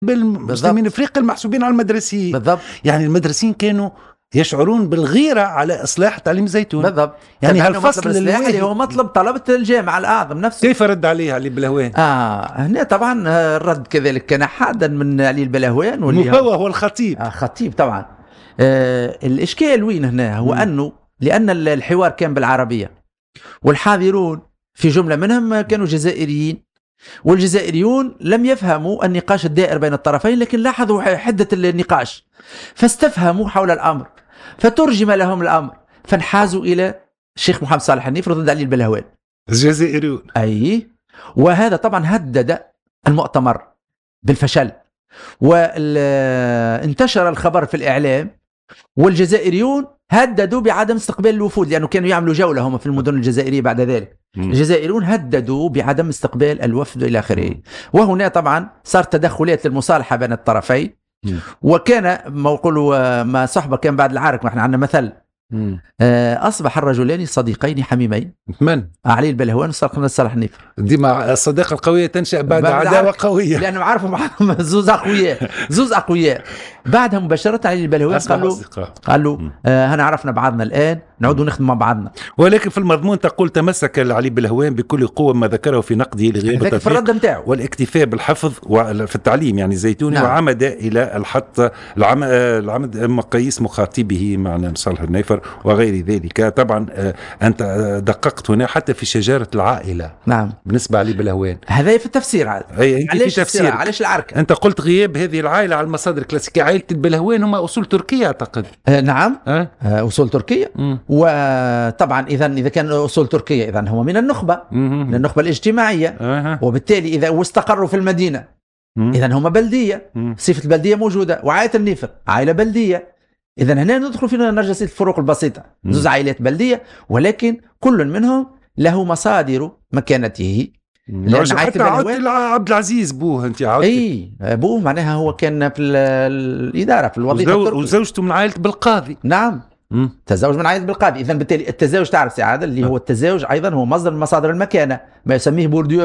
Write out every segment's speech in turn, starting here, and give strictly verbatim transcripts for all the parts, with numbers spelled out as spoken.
المسلمين افريقيا المحسوبين على المدرسيين. بالضبط. يعني المدرسيين كانوا يشعرون بالغيرة على إصلاح تعليم الزيتون. بالضبط. يعني هالفصل اللي هو مطلب طلبة الجامعة الأعظم نفسه. كيف رد عليه علي البلهوان؟ آه هنا طبعا الرد كذلك كان حادا من علي البلهوان، واللي هو هو الخطيب. آه خطيب طبعا. آه الإشكال وين هنا هو م. أنه لأن الحوار كان بالعربية، والحاضرون في جملة منهم كانوا جزائريين، والجزائريون لم يفهموا النقاش الدائر بين الطرفين، لكن لاحظوا حدة النقاش فاستفهموا حول الأمر، فترجم لهم الأمر، فانحازوا إلى الشيخ محمد صالح النيفر ضد علي البلهوان الجزائريون. أي، وهذا طبعا هدد المؤتمر بالفشل، وانتشر الخبر في الإعلام، والجزائريون هددوا بعدم استقبال الوفود، لأنه كانوا يعملوا جولة هم في المدن الجزائرية بعد ذلك. م. الجزائريون هددوا بعدم استقبال الوفد إلى آخره، وهنا طبعا صار تدخلات للمصالحة بين الطرفين. م. وكان ما يقولوا ما صحبه كان بعد العرك، ما احنا عندنا مثل م. أصبح الرجلان صديقين حميمين. من؟ علي البلهوان وصالح صالح النيفر. ديما الصداقة القوية تنشأ بعد عداوة قوية، لأنهم عارفوا معهم زوز أقوياء زوز أقوياء. بعدها مباشرة علي البلهوان قالوا قالوا آه هنا عرفنا بعضنا الآن، نعود نخدم مع بعضنا. ولكن في المضمون تقول تمسك علي البلهوان بكل قوة ما ذكره في نقده لغياب التوفيق والاكتفاء بالحفظ في التعليم يعني الزيتوني. نعم. وعمد إلى الحط العمد مقاييس مخاطبه معنا صالح النيفر وغير ذلك. طبعا أنت دققت هنا حتى في شجرة العائلة. نعم. بالنسبة علي البلهوان هذا في التفسير. علاش تفسير علاش العركة؟ أنت قلت غياب هذه العائلة على المصادر الكلاسيكية. عائلة البلهوان هم أصول تركية أعتقد. آه نعم. أه؟ آه أصول تركية. م. وطبعا إذا إذا كان أصول تركية إذا هو من النخبة م. من النخبة الاجتماعية. أه. وبالتالي إذا واستقروا في المدينة إذا هم بلدية. م. صفة البلدية موجودة. وعائلة النيفر عائلة بلدية. إذا هنا ندخل في نرجس الفروق البسيطة. م. زوج عائلات بلدية، ولكن كل منهم له مصادر مكانته. حتى عبد عبد العزيز بوه انت عاودت. اي بوه معناها هو كان في الاداره في الوظيفه التركيه، وزوجته من عائله بالقاضي. نعم. مم. تزوج من عائله بالقاضي. اذا بالتالي التزاوج تعرف سعاده اللي هو التزاوج ايضا هو مصدر من مصادر المكانه، ما يسميه بورديو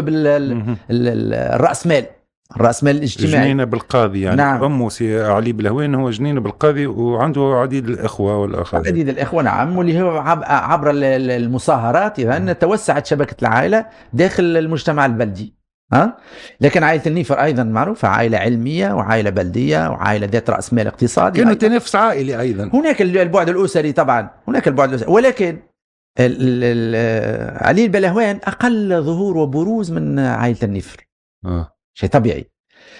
بالراس مال الراس مال الاجتماعي. جنينه بالقاضي يعني. نعم. امه سي علي بلهوان هو جنينه بالقاضي، وعنده عديد الاخوه والاخوات. عديد الاخوه نعم، واللي هو عبر المصاهرات اذا توسعت شبكه العائله داخل المجتمع البلدي. ها؟ لكن عائلة النيفر أيضا معروفة عائلة علمية وعائلة بلدية وعائلة ذات رأس مال اقتصادي. كانوا تنافس عائلي أيضا. هناك البعد الأسري طبعا، هناك البعد الأسري، ولكن ال ال علي البلهوان أقل ظهور وبروز من عائلة النيفر. آه. شيء طبيعي.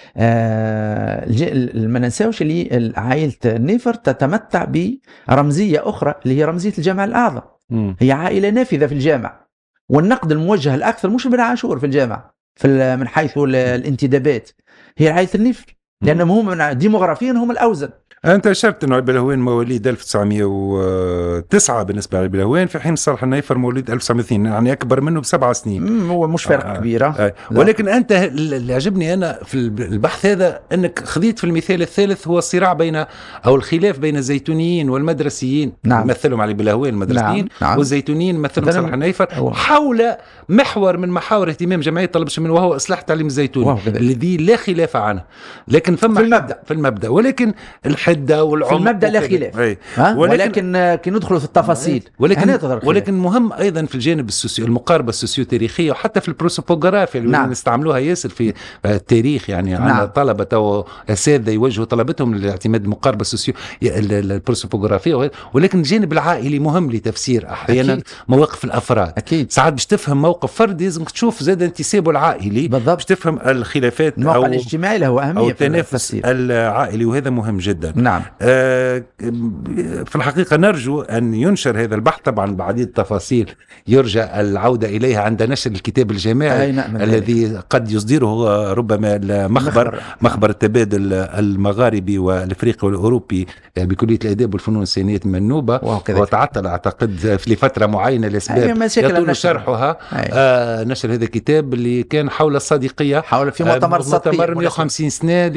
آه ما ننساوش اللي عائلة النيفر تتمتع برمزية أخرى اللي هي رمزية الجامع الأعظم. م. هي عائلة نافذة في الجامع، والنقد الموجه الأكثر مش بن عاشور في الجامع في من حيث الانتدابات هي عائلة النيفر، لأنهم هم ديموغرافيا هم الأوزن. أنت أشرت أنه البلهوان مواليد ألف وتسعمائة وتسعة بالنسبة للبلهوان، في حين صالح النيفر مواليد ألف وتسعمائة واثنين، يعني أكبر منه بسبع سنين. هو مش فرق آه كبيرة. آه. ولكن أنت اللي عجبني أنا في البحث هذا أنك خذيت في المثال الثالث هو الصراع بين أو الخلاف بين الزيتونيين والمدرسيين. نعم. يمثلهم علي البلهوان المدرسيين. نعم. نعم. والزيتونيين يمثلهم صالح النيفر أوه. حول محور من محاور اهتمام جمعية طلب الشمال وهو إصلاح التعليم الزيتوني الذي لا خلاف عنه، لكن فما في المبدأ في المبدأ ولكن الحدة والعمق المبدأ لا خلاف. ولكن, ولكن كي ندخلوا في التفاصيل ولكن, ولكن مهم أيضا في الجانب السوسيو المقاربة السوسيو تاريخية وحتى في البروسوبوغرافيا اللي نعم. نستعملوها ياسر في التاريخ يعني نعم. على طلبة أو أساتذة يوجهوا طلبتهم لاعتماد المقاربة السوسيو البروسوبوغرافية، ولكن الجانب العائلي مهم لتفسير أحيانا أكيد. مواقف الأفراد أكيد. ساعات باش تفهم موقف فردي لازم تشوف زاد انتسابه العائلي باش تفهم الخلافات أو الاجتماعي له أهمية أو التنافس العائلي، وهذا مهم جدا. نعم. آه في الحقيقة نرجو أن ينشر هذا البحث طبعا بعديد التفاصيل يرجى العودة إليها عند نشر الكتاب الجامعي نعم الذي قد يصدره ربما المخبر مخبر التبادل المغاربي والأفريقي والأوروبي بكلية الآداب والفنون الإنسانية المنوبة، وتعطل أعتقد لفترة معينة لأسباب يطول شرحها. آه نشر هذا الكتاب اللي كان حول الصديقية حول في مؤتمر مؤتمر مئة وخمسين سنة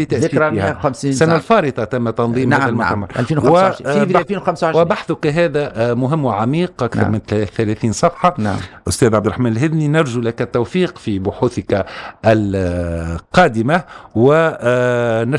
تأسيسها. مئة وخمسين السنة الفارطة تم تنظيم نعم هذا المؤتمر. نعم ألفين وخمسة وعشرين في ألفين وخمسة وعشرين. وبحثك هذا مهم وعميق أكثر نعم. من ثلاثين صفحة. نعم. أستاذ عبد الرحمن الهذني، نرجو لك التوفيق في بحوثك القادمة، و